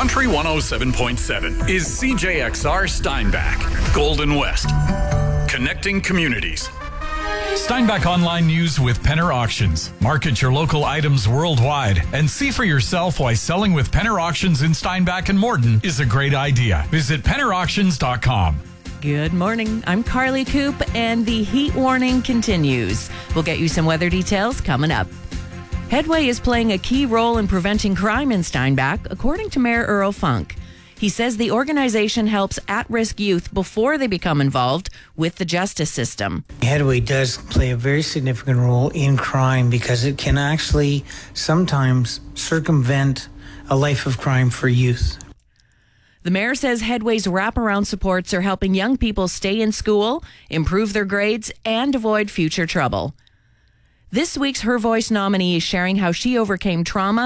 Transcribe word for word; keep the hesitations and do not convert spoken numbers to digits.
Country one oh seven point seven is C J X R Steinbach, Golden West. Connecting communities. Steinbach Online News with Penner Auctions. Market your local items worldwide and see for yourself why selling with Penner Auctions in Steinbach and Morton is a great idea. Visit penner auctions dot com. Good morning. I'm Carly Coop, and the heat warning continues. We'll get you some weather details coming up. Headway is playing a key role in preventing crime in Steinbach, according to Mayor Earl Funk. He says the organization helps at-risk youth before they become involved with the justice system. Headway does play a very significant role in crime because it can actually sometimes circumvent a life of crime for youth. The mayor says Headway's wraparound supports are helping young people stay in school, improve their grades, and avoid future trouble. This week's Her Voice nominee is sharing how she overcame trauma